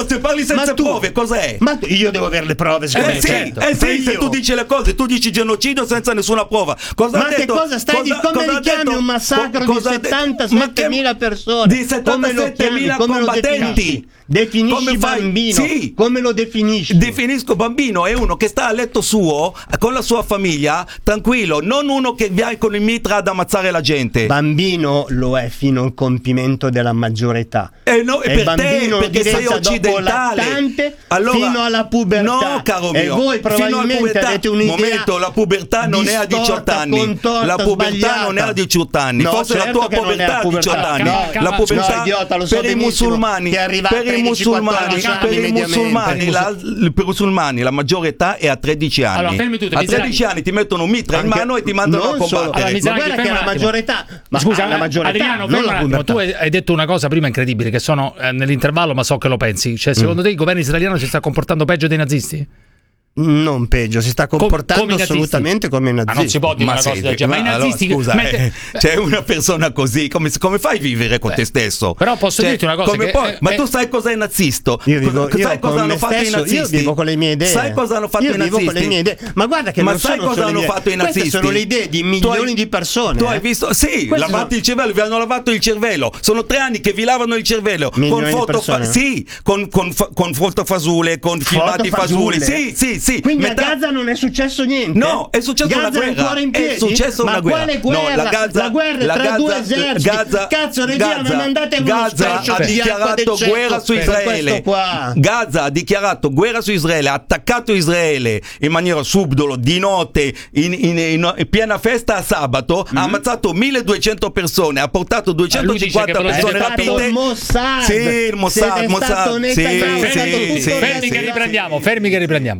se parli senza prove, cos'è? Ma io devo avere le prove, sì, se tu dici le cose, tu dici genocidio senza nessuna prova. Cosa ha detto? Che cosa stai dicendo? Come li chiami un massacro di 77.000 persone? Di 77.000 combattenti. Definisci bambino. Sì. Come lo definisci? Definisco bambino è uno che sta a letto suo con la sua famiglia, tranquillo, non uno che viene con il mitra ad ammazzare la gente. Bambino lo è fino al compimento della maggiore età. No, e per bambino te, perché sei occidentale. Allora, fino alla pubertà. No, caro mio. E voi probabilmente avete un'idea. Momento, la pubertà non è a 18 anni. La pubertà non è a 18 anni. No, forse certo la tua pubertà è a 18 anni. No, la pubertà no, idiota, lo so per i musulmani, per i musulmani la maggiore età è a 13 anni. Allora, fermi tutti, a 13 anni ti mettono un mitra in mano e ti mandano a combattere. Ma guarda che è la maggiore età. Ma scusa, Adriano, tu hai detto una cosa prima incredibile, che sono nell'intervallo, ma so che lo pensi. Cioè, secondo te il governo israeliano si sta comportando peggio dei nazisti? Non peggio, si sta comportando assolutamente come i nazisti. Ma non si può dire una cosa del genere. Ma i nazisti, allora, scusa, c'è una persona così, come fai a vivere con te stesso? Però posso dirti una cosa ma tu sai cos'è il nazista? Sai cosa hanno fatto i nazisti? Io vivo con le mie idee. Sai cosa hanno fatto i nazisti? Con le mie idee. Ma guarda che non sai cosa hanno fatto i nazisti? Queste sono le idee di milioni di persone. Tu hai visto? Sì, lavati il cervello, vi hanno lavato il cervello. Sono 3 anni che vi lavano il cervello con foto con foto fasule, con filmati fasuli. Sì. Quindi a Gaza non è successo niente. No, è successo una guerra. È successo una guerra. Ma quale guerra? La guerra è tra due eserciti. Cazzo, regia, mi mandate Gaza ha dichiarato guerra su Israele. Gaza ha dichiarato guerra su Israele, ha attaccato Israele in maniera subdolo, di notte, in piena festa a sabato, ha ammazzato 1200 persone, ha portato 250 persone rapite. Sì, il Mossad. Fermi che riprendiamo.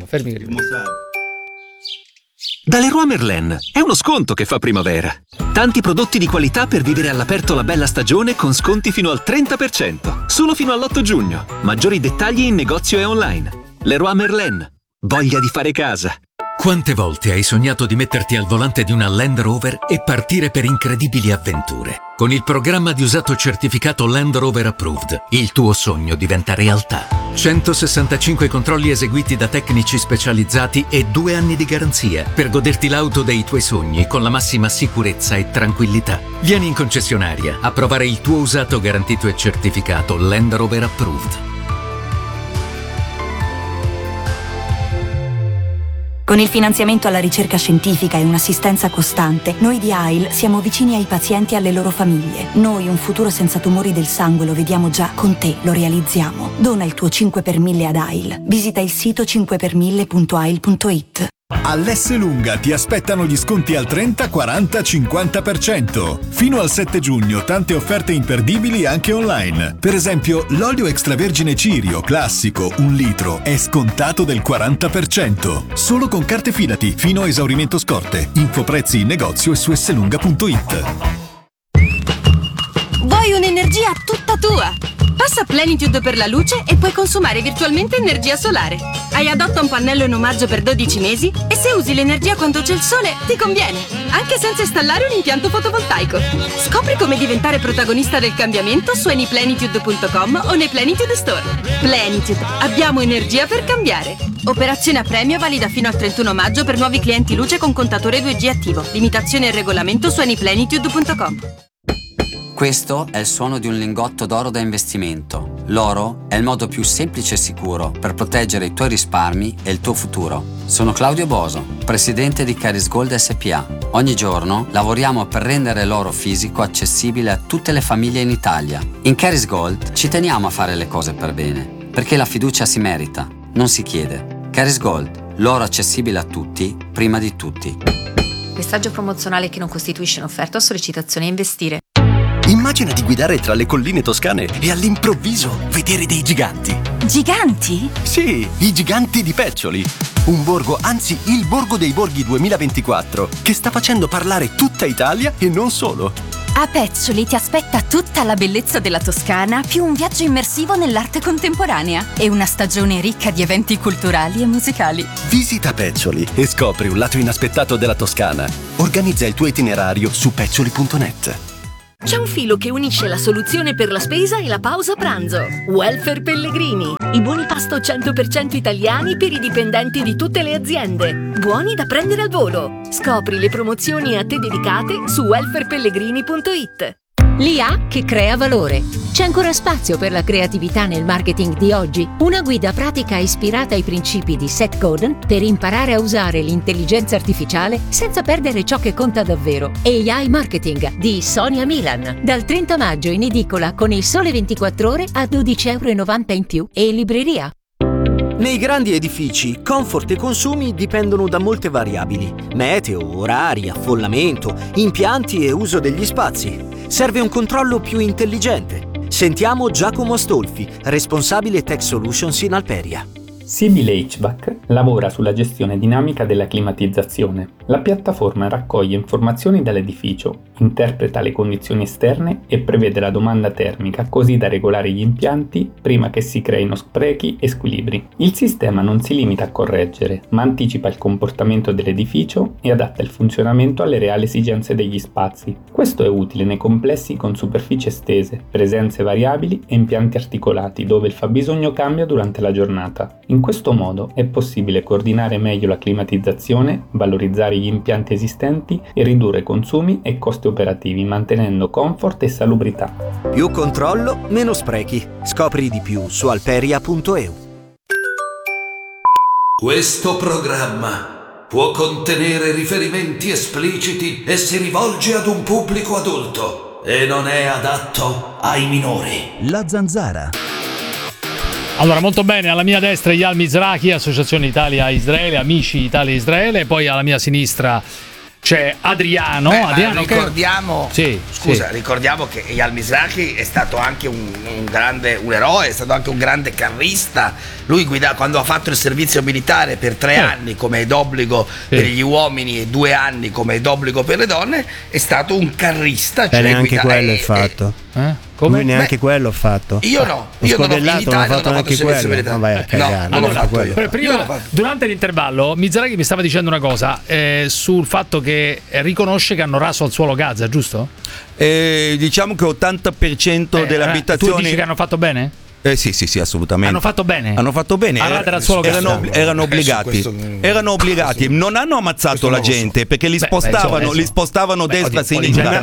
Da Leroy Merlin è uno sconto che fa primavera. Tanti prodotti di qualità per vivere all'aperto la bella stagione con sconti fino al 30%. Solo fino all'8 giugno. Maggiori dettagli in negozio e online. Leroy Merlin. Voglia di fare casa. Quante volte hai sognato di metterti al volante di una Land Rover e partire per incredibili avventure? Con il programma di usato certificato Land Rover Approved, il tuo sogno diventa realtà. 165 controlli eseguiti da tecnici specializzati e 2 anni di garanzia per goderti l'auto dei tuoi sogni con la massima sicurezza e tranquillità. Vieni in concessionaria a provare il tuo usato garantito e certificato Land Rover Approved. Con il finanziamento alla ricerca scientifica e un'assistenza costante, noi di AIL siamo vicini ai pazienti e alle loro famiglie. Noi un futuro senza tumori del sangue lo vediamo già, con te lo realizziamo. Dona il tuo 5 per 1000 ad AIL. Visita il sito 5per1000.ail.it. All'Esselunga ti aspettano gli sconti al 30, 40, 50%. Fino al 7 giugno tante offerte imperdibili anche online. Per esempio, l'olio extravergine Cirio classico 1 litro è scontato del 40%. Solo con carte Fidati fino a esaurimento scorte. Info prezzi in negozio e su esselunga.it. Vuoi un'energia tutta tua? Passa Plenitude per la luce e puoi consumare virtualmente energia solare. Hai Adotta un pannello in omaggio per 12 mesi e se usi l'energia quando c'è il sole ti conviene, anche senza installare un impianto fotovoltaico. Scopri come diventare protagonista del cambiamento su anyplenitude.com o nei Plenitude Store. Plenitude, abbiamo energia per cambiare. Operazione a premio valida fino al 31 maggio per nuovi clienti luce con contatore 2G attivo. Limitazione e regolamento su anyplenitude.com. Questo è il suono di un lingotto d'oro da investimento. L'oro è il modo più semplice e sicuro per proteggere i tuoi risparmi e il tuo futuro. Sono Claudio Boso, presidente di Caris Gold SPA. Ogni giorno lavoriamo per rendere l'oro fisico accessibile a tutte le famiglie in Italia. In Caris Gold ci teniamo a fare le cose per bene, perché la fiducia si merita, non si chiede. Caris Gold, l'oro accessibile a tutti, prima di tutti. Messaggio promozionale che non costituisce un'offerta o sollecitazione a investire. Immagina di guidare tra le colline toscane e all'improvviso vedere dei giganti. Giganti? Sì, i giganti di Peccioli. Un borgo, anzi il Borgo dei Borghi 2024, che sta facendo parlare tutta Italia e non solo. A Peccioli ti aspetta tutta la bellezza della Toscana, più un viaggio immersivo nell'arte contemporanea e una stagione ricca di eventi culturali e musicali. Visita Peccioli e scopri un lato inaspettato della Toscana. Organizza il tuo itinerario su peccioli.net. C'è un filo che unisce la soluzione per la spesa e la pausa pranzo. Welfare Pellegrini. I buoni pasto 100% italiani per i dipendenti di tutte le aziende. Buoni da prendere al volo. Scopri le promozioni a te dedicate su welfarepellegrini.it. L'IA che crea valore. C'è ancora spazio per la creatività nel marketing di oggi? Una guida pratica ispirata ai principi di Seth Godin per imparare a usare l'intelligenza artificiale senza perdere ciò che conta davvero. AI Marketing di Sonia Milan. Dal 30 maggio in edicola con Il Sole 24 Ore a €12,90 in più e in libreria. Nei grandi edifici, comfort e consumi dipendono da molte variabili: meteo, orari, affollamento, impianti e uso degli spazi. Serve un controllo più intelligente. Sentiamo Giacomo Astolfi, responsabile Tech Solutions in Alperia. Sibile HVAC lavora sulla gestione dinamica della climatizzazione. La piattaforma raccoglie informazioni dall'edificio, interpreta le condizioni esterne e prevede la domanda termica così da regolare gli impianti prima che si creino sprechi e squilibri. Il sistema non si limita a correggere, ma anticipa il comportamento dell'edificio e adatta il funzionamento alle reali esigenze degli spazi. Questo è utile nei complessi con superfici estese, presenze variabili e impianti articolati dove il fabbisogno cambia durante la giornata. In questo modo è possibile coordinare meglio la climatizzazione, valorizzare gli impianti esistenti e ridurre consumi e costi operativi mantenendo comfort e salubrità. Più controllo, meno sprechi. Scopri di più su alperia.eu. Questo programma può contenere riferimenti espliciti e si rivolge ad un pubblico adulto e non è adatto ai minori. La Zanzara. Allora, molto bene, alla mia destra Eyal Mizrahi, Associazione Italia-Israele, Amici Italia-Israele, poi alla mia sinistra c'è Adriano. Adriano ricordiamo, che... ricordiamo che Eyal Mizrahi è stato anche un eroe, è stato anche un grande carrista. Lui quando ha fatto il servizio militare per 3 anni come d'obbligo per gli uomini e 2 anni come d'obbligo per le donne, è stato un carrista. Neanche quello è fatto. Come? Neanche quello ho fatto. Io no, io non ho, in Italia non ho fatto servizio militare. Non vai a cagare. Non l'ho fatto io. Prima, durante l'intervallo Mizrahi mi stava dicendo una cosa sul fatto che riconosce che hanno raso al suolo Gaza, giusto? Diciamo che 80% delle abitazioni. Tu dici che hanno fatto bene? Sì, assolutamente. Hanno fatto bene. Erano obbligati. Non hanno ammazzato la gente perché li spostavano destra e sinistra.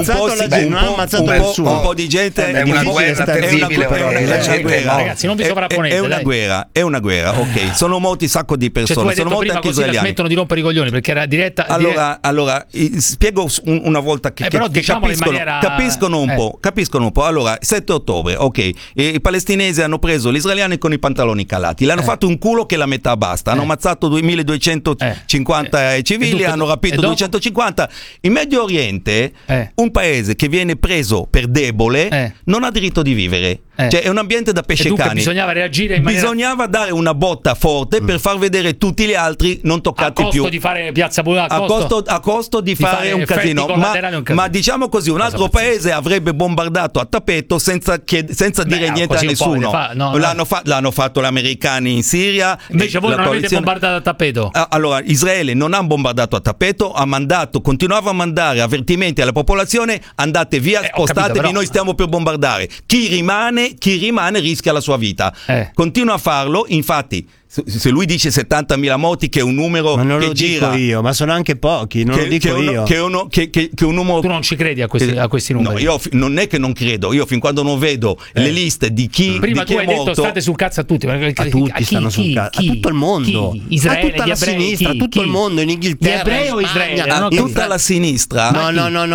Un po' di gente. È una guerra terribile. Ragazzi, non vi sovrapponete. È una guerra, ok. Sono morti un sacco di persone. Sono molti anche israeliani. Smettono di rompere i coglioni perché era diretta. Allora, spiego una volta che capiscono un po'. Allora, 7 ottobre, ok. I palestinesi hanno preso gli israeliani con i pantaloni calati, l'hanno fatto un culo che la metà basta, hanno ammazzato 2250 civili, hanno rapito 250. In Medio Oriente un paese che viene preso per debole non ha diritto di vivere. Cioè è un ambiente da pesce cani. Bisognava reagire in maniera... Bisognava dare una botta forte per far vedere tutti gli altri non toccati più. A costo di fare Piazza Buona, a costo di fare un casino. Ma diciamo così, un altro paese avrebbe bombardato a tappeto senza dire niente a nessuno. L'hanno fatto gli americani in Siria. Invece voi non avete bombardato a tappeto. Allora, Israele non ha bombardato a tappeto, continuava a mandare avvertimenti alla popolazione: andate via, spostatevi, noi stiamo per bombardare. Chi rimane rischia la sua vita. Continua a farlo, infatti. Se lui dice 70.000 morti, che è un numero ma non che lo gira, dico io, ma sono anche pochi, non lo dico io. Che un numero. Tu non ci credi a questi numeri? No, io non è che non credo, io fin quando non vedo le liste di chi prima di chi tu hai detto state sul cazzo a tutti, a tutti stanno sul cazzo, a tutto il mondo, Israele, a tutta la sinistra, tutto il mondo, in Inghilterra, gli ebrei o Israele? A tutta la sinistra? No,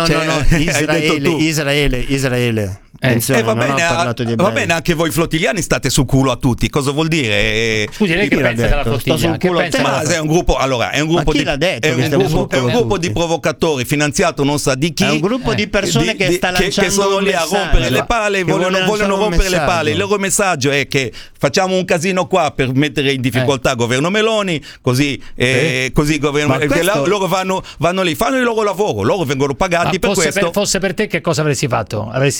Israele. Va bene, anche voi flottiliani state sul culo a tutti. Cosa vuol dire? Scusi, lei che pensa della flottiglia? È un gruppo, è un gruppo di provocatori finanziato non sa di chi. È un gruppo di persone che sta lanciando che sono lì a rompere le palle, vogliono rompere le palle. Il loro messaggio è che facciamo un casino qua per mettere in difficoltà il governo Meloni, così governo, loro vanno lì, fanno il loro lavoro, loro vengono pagati per questo. Fosse per te, che cosa avresti fatto? Avresti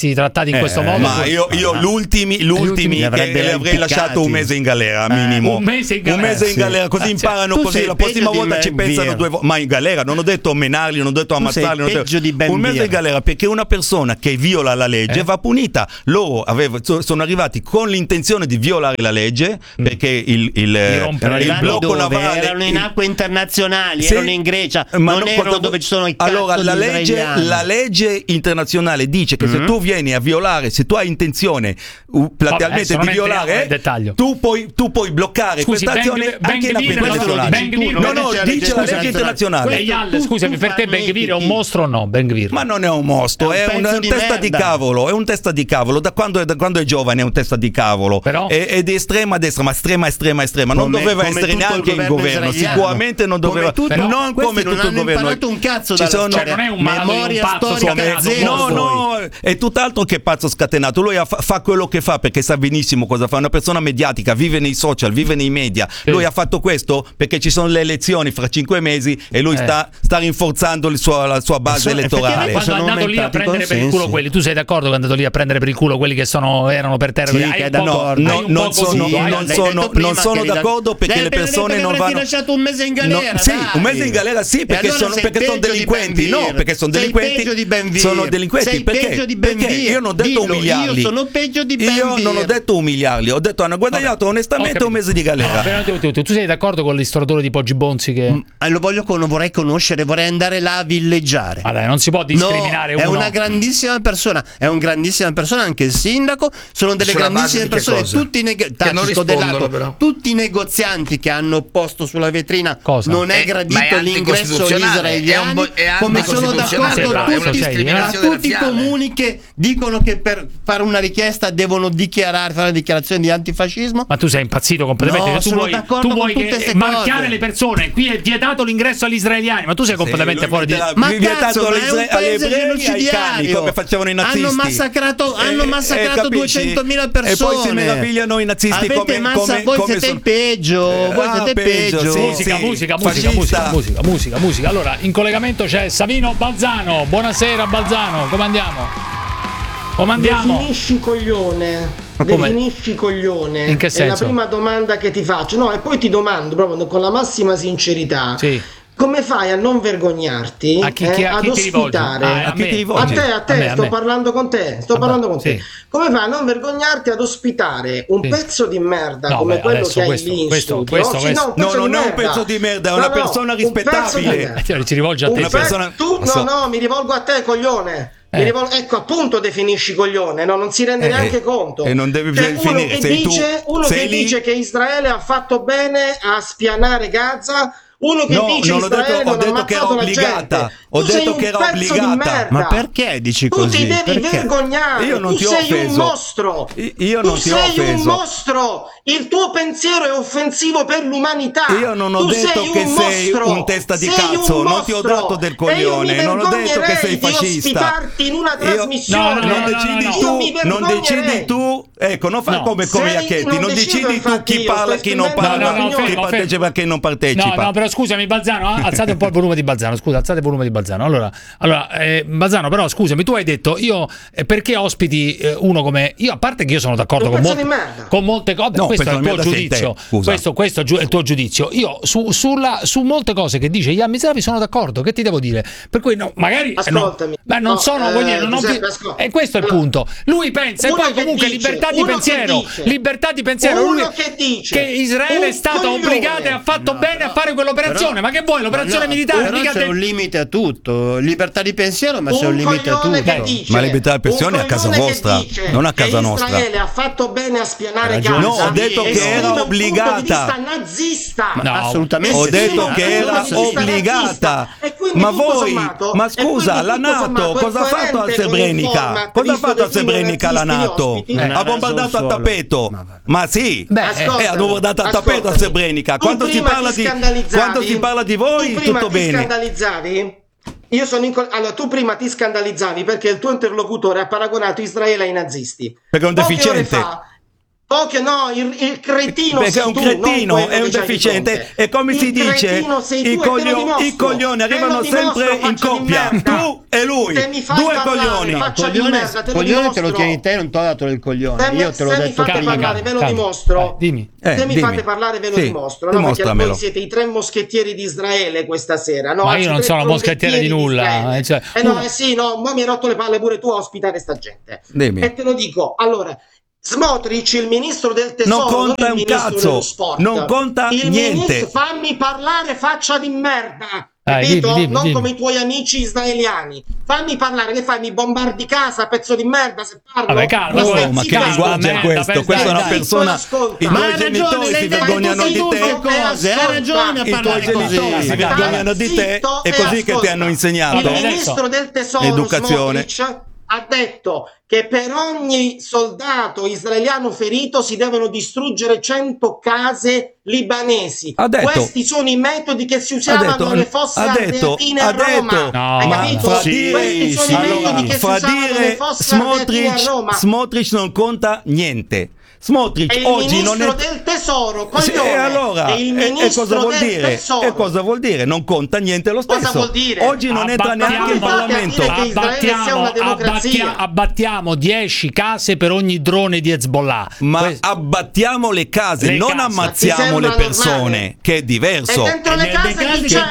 avessi trattati in questo modo. Ma io l'ultimi che li avrei lasciato un mese in galera minimo. Un mese in galera, così imparano, così la prossima volta ci pensano 2 volte. Ma in galera non ho detto menarli, non ho detto ammazzarli, un mese in galera, perché una persona che viola la legge va punita. Loro sono arrivati con l'intenzione di violare la legge, perché il blocco navale erano in acque internazionali, erano in Grecia, non erano dove ci sono i cazzo. Allora la legge internazionale dice che se tu vieni a violare, se tu hai intenzione platealmente di violare, tu puoi bloccare questa azione anche in acque internazionali. No, dice la legge internazionale. Scusami, per te Ben-Gvir è un mostro o no? Ben-Gvir? Ma non è un mostro, è un testa di cavolo, è un testa di cavolo. Da quando è giovane è un testa di cavolo. È di estrema destra, ma estrema. Non doveva essere neanche in governo, sicuramente non doveva, non come tutto il governo. Un cazzo dalla storia. Non è un memoria storica zero. No, è tutt'altro che pazzo scatenato. Lui fa quello che fa perché sa benissimo cosa fa. È una persona mediatica, vive nei social, vive nei media. Lui ha fatto questo perché ci sono le elezioni fra 5 mesi e lui sta rinforzando la sua base elettorale. Quando è andato lì a prendere per il culo quelli, tu sei d'accordo che è andato lì a prendere per il culo quelli che erano per terra? Non sono d'accordo perché le persone non vanno. Lasciato un mese in galera. Un mese in galera perché sono delinquenti. No, perché sono delinquenti. Sono delinquenti perché io non ho detto umiliarli. Io sono peggio di Ben-Gvir. Io non ho detto umiliarli, ho detto hanno guadagnato onestamente un mese di galera. Tu sei d'accordo con l'istoratore di Poggi Bonzi che vorrei conoscere, vorrei andare là a villeggiare. Ma dai, non si può discriminare uno. È una grandissima persona, anche il sindaco, sono delle grandissime persone, tutti i negozianti che hanno posto sulla vetrina non è gradito l'ingresso agli israeliani, come sono d'accordo tutti i comuni che dicono che per fare una richiesta devono fare una dichiarazione di antifascismo. Ma tu sei impazzito completamente, tu vuoi marchiare le persone, qui è vietato l'ingresso agli israeliani, ma tu sei completamente fuori di... Ma vietato agli ebrei e ai cani, come facevano i nazisti. Hanno massacrato 200.000 persone. E poi si meravigliano i nazisti voi siete il peggio. Musica. Allora, in collegamento c'è Savino Balzano. Buonasera Balzano, come andiamo? Definisci coglione. In che senso? È la prima domanda che ti faccio. No, e poi ti domando proprio con la massima sincerità. Sì. Come fai a non vergognarti ad ospitare? A te, sto parlando con te. Come fai a non vergognarti ad ospitare un pezzo di merda come quello che hai lì in studio? No, non è un pezzo di merda, è una persona rispettabile. Ci rivolge a te. Mi rivolgo a te, coglione. Ecco, appunto, definisci coglione, non si rende neanche conto. E non devi finire. Uno che dice che Israele ha fatto bene a spianare Gaza. Uno che dice non ho detto che era obbligata. Ho detto che era obbligata. Ma perché dici così? Tu ti devi vergognare. Io non ti ho offeso. Sei un mostro. Io non ti ho offeso. Sei un mostro. Il tuo pensiero è offensivo per l'umanità. Io non ho detto che sei un testa di cazzo. Non ti ho dato del coglione. Non ho detto che sei fascista. In una trasmissione. Non decidi tu. Ecco, non fai come Iacchetti. Non decidi tu chi parla, chi non parla, chi partecipa e chi non partecipa. No, però scusami Balzano, alzate un po' il volume di Balzano. Allora, Balzano, però scusami, tu hai detto perché ospiti uno come io, a parte che io sono d'accordo con molte cose. No, questo è il tuo giudizio. Questo è il tuo giudizio. Io su molte cose che dice Ian Mizrahi sono d'accordo. Che ti devo dire? Per cui magari ascoltami. E questo è il punto. Lui pensa, e poi comunque libertà di pensiero. Uno che dice che Israele è stato obbligato e ha fatto bene a fare quell'operazione. Ma che vuoi? L'operazione militare? Però c'è un limite a tutto. Libertà di pensiero, ma c'è un limite a tutto. Ma libertà di pensiero è a casa vostra, non a casa nostra. Israele ha fatto bene a spianare Gaza. No, ho detto che era obbligata. Nazista. Assolutamente. Ho detto che era obbligata. Ma voi, ma scusa, la NATO cosa ha fatto a Srebrenica? Cosa ha fatto a Srebrenica la NATO? Ha bombardato a tappeto. Ma sì, ha bombardato a tappeto a Srebrenica. Quando si parla di voi, tutto bene. Scandalizzavi? Allora, tu prima ti scandalizzavi perché il tuo interlocutore ha paragonato Israele ai nazisti. Perché è un deficiente. Tokyo no, il cretino perché è un cretino, è un deficiente, e come si dice i coglioni arrivano sempre in coppia, tu e lui, due coglioni. Coglione te lo tieni te, non ti ho dato del coglione, io te l'ho detto prima. Ve lo dimostro. Se mi fate parlare ve lo dimostro, no? Perché voi siete i 3 moschettieri di Israele questa sera, no? Ma io non sono moschettiere di nulla, ma mi hai rotto le palle pure tu a ospitare sta gente. E te lo dico, allora, Smotrich, il ministro del tesoro, non conta un cazzo, non conta niente. Fammi parlare, faccia di merda, capito? Non come i tuoi amici israeliani. Fammi parlare, che fai? Mi bombardi casa, pezzo di merda, se parlo. Vabbè, calma, ma che linguaggio è questo? Questa è una persona. I tuoi genitori si vergognano di te. Ha ragione a parlare così. I tuoi genitori si vergognano di te. È così che ti hanno insegnato. Il ministro del tesoro, educazione, ha detto che per ogni soldato israeliano ferito si devono distruggere 100 case libanesi. Questi sono i metodi che si usavano nelle fosse ardeatine a Roma. Hai capito? Questi sono i metodi che si usavano nelle fosse ardeatine a Roma. Smotrich non conta niente. Smotrich oggi non è del tesoro, coglione. E allora, cosa vuol dire? E cosa vuol dire? Non conta niente lo stesso. Cosa vuol dire? Oggi non entra neanche in Parlamento. Abbattiamo 10 case per ogni drone di Hezbollah. Ma abbattiamo le case, non ammazziamo le persone, che è diverso. E dentro le case chi c'è?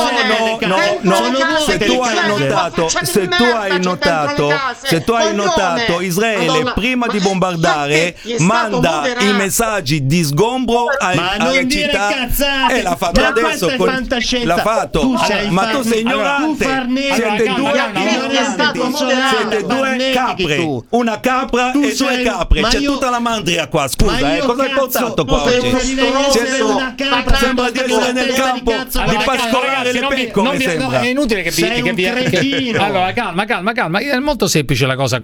Se tu hai notato, Israele prima di bombardare manda i messaggi di sgombro alle città, e l'ha fatto adesso, l'ha fatto, ma tu sei ignorante. Siete due capre, una capra e 2 capre, c'è tutta la mandria qua, scusa, cosa hai portato qua oggi? Sembra di essere nel campo di pascolare le pecore, sembra. È inutile che allora calma, è molto semplice la cosa.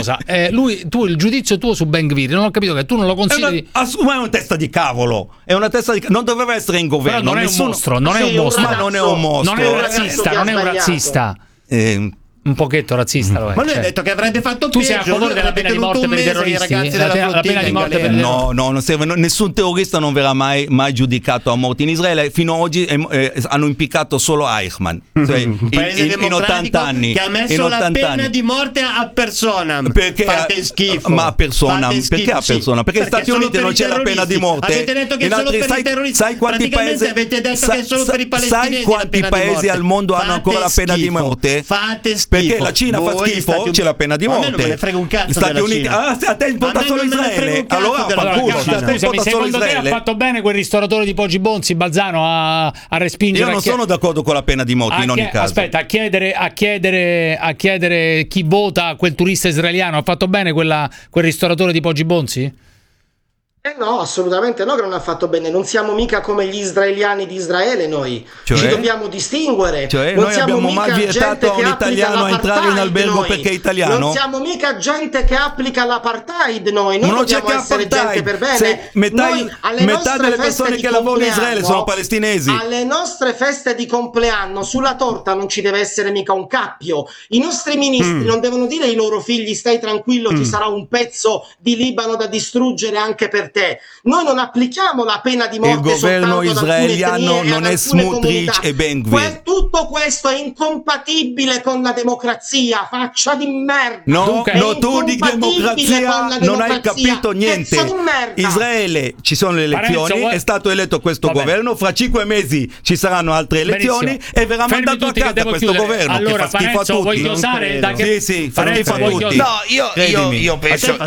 Il giudizio tuo su Ben Gvir, non ho capito, che tu non lo consideri. Ma è una testa di cavolo, non doveva essere in governo. Non è un mostro, non è un mostro. Non è un razzista. Un pochetto razzista lo è. Ma lui ha detto che avrebbe fatto tu sei a favore della pena di morte per i terroristi? La pena di morte per no, non serve. Nessun terrorista non verrà mai giudicato a morte in Israele. Fino ad oggi hanno impiccato solo Eichmann, cioè, in 80 anni che ha messo la pena di morte a persona. Perché fate schifo? Ma a persona? Perché a persona? Perché negli Stati Uniti non c'è la pena di morte. Avete detto che solo per i terroristi. Sai quanti paesi? Avete detto che solo per i palestinesi. Sai quanti paesi al mondo hanno ancora la pena di morte? Fate schifo. Perché la Cina fa schifo, c'è la pena di morte. A me non me ne frega un cazzo Stati Uniti. A te importa solo Israele. Allora scusami, secondo te ha fatto bene quel ristoratore di Poggi Bonzi, Balzano, a respingere? Io non sono d'accordo con la pena di morte in ogni caso. Aspetta, a chiedere chi vota quel turista israeliano, ha fatto bene quel ristoratore di Poggi Bonzi? No, assolutamente no, che non ha fatto bene. Non siamo mica come gli israeliani di Israele noi. Ci dobbiamo distinguere. Noi abbiamo mai vietato a un italiano a entrare in albergo perché è italiano? Non siamo mica gente che applica l'apartheid noi. Noi dobbiamo essere gente per bene. Metà delle persone che lavorano in Israele sono palestinesi. Alle nostre feste di compleanno sulla torta non ci deve essere mica un cappio. I nostri ministri non devono dire ai loro figli stai tranquillo, ci sarà un pezzo di Libano da distruggere anche per te. Noi non applichiamo la pena di morte. Il governo israeliano non è Smotrich e Ben Gvir. Tutto questo è incompatibile con la democrazia, faccia di merda. No, tu di democrazia non hai capito niente. Israele, ci sono le elezioni, è stato eletto questo governo, fra 5 mesi ci saranno altre elezioni e verrà mandato a casa questo governo. Allora, che fa schifo a tutti. Vuoi chiosare? Sì, fa schifo a tutti. No, io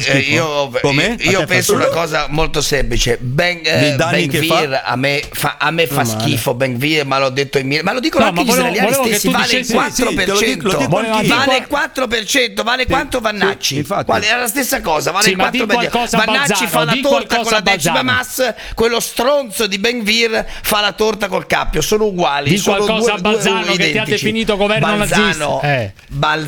penso una cosa molto semplice. Ben Gvir a me fa schifo. Ben Gvir, ma l'ho detto ma lo dicono anche gli israeliani stessi. Vale il 4%. Vale il 4%. Vale quanto Vannacci? È la stessa cosa. Vale il 4%. Vannacci fa la torta con la decima Hamas. Quello stronzo di Ben Gvir fa la torta col cappio. Sono uguali. Di qualcosa a Balzano che ti ha definito governo nazista.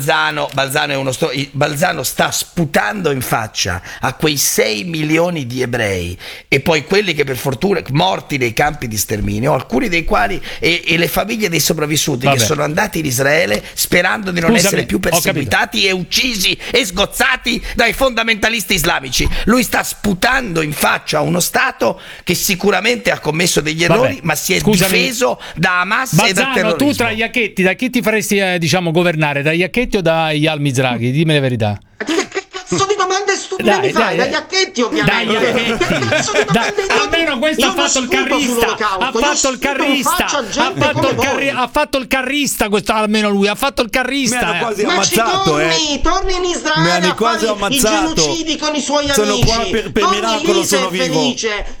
Balzano è uno Balzano sta sputando in faccia a quei 6 milioni di ebrei ebrei e poi quelli che per fortuna morti nei campi di sterminio, alcuni dei quali e le famiglie dei sopravvissuti che sono andati in Israele sperando di non essere più perseguitati e uccisi e sgozzati dai fondamentalisti islamici. Lui sta sputando in faccia a uno Stato che sicuramente ha commesso degli errori, ma si è difeso da Hamas e dal terrorismo. Tu tra Iacchetti, da chi ti faresti governare? Da Iacchetti o da Eyal Mizrahi? Dimmi la verità. Cazzo di domande stupide mi fai? Da Iacchetti ovviamente. Almeno questo ha fatto il carrista. Ha fatto il carrista questo, almeno lui ha fatto il carrista. Mi hanno quasi ammazzato, torni in Israele, mi hanno quasi ammazzato. I genocidi con i suoi amici. Sono qua per miracolo, sono vivo. Felice.